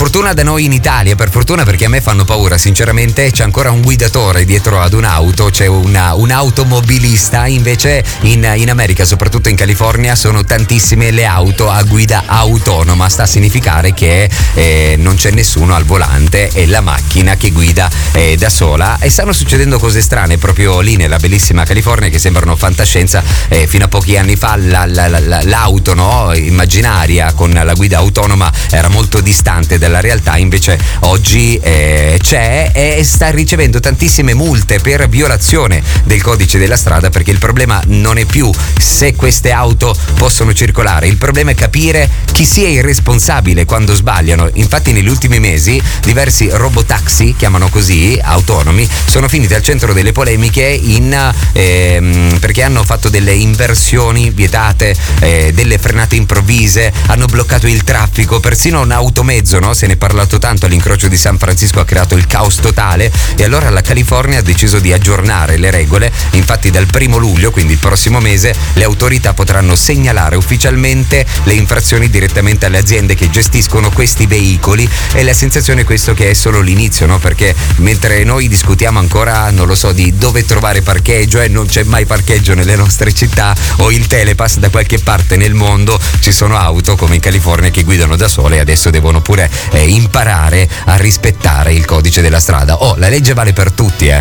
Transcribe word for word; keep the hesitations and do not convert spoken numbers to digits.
fortuna da noi in Italia, per fortuna, perché a me fanno paura sinceramente, c'è ancora un guidatore dietro ad un'auto, c'è una, un automobilista. Invece in, in America, soprattutto in California, sono tantissime le auto a guida autonoma. Sta a significare che eh, non c'è nessuno al volante, è la macchina che guida eh, da sola, e stanno succedendo cose strane proprio lì nella bellissima California che sembrano fantascienza. Eh, fino a pochi anni fa la, la, la, l'auto, no, immaginaria con la guida autonoma era molto distante dalla realtà, invece oggi eh, c'è e sta ricevendo tantissime multe per violazione del codice della strada, perché il problema non è più se queste auto possono circolare, il problema è capire chi sia il responsabile quando sbagliano. Infatti negli ultimi mesi diversi robotaxi, chiamano così, autonomi, sono finiti al centro delle polemiche in, ehm, perché hanno fatto delle inversioni vietate, eh, delle frenate improvvise, hanno bloccato il traffico, persino un automezzo, no? Se ne è parlato tanto, all'incrocio di San Francisco ha creato il caos totale, e allora la California ha deciso di aggiornare le regole. Infatti dal primo luglio, quindi il prossimo mese, le autorità potranno segnalare ufficialmente le infrazioni direttamente alle aziende che gestiscono questi veicoli, e la sensazione è questo, che è solo l'inizio, no? Perché mentre noi discutiamo ancora, non lo so, di dove trovare parcheggio, e eh, non c'è mai parcheggio nelle nostre città, o il telepass da qualche parte nel mondo, ci sono auto come in California che guidano da sole, e adesso devono pure eh, imparare a rispettare il codice della strada. Oh, la legge vale per tutti, eh.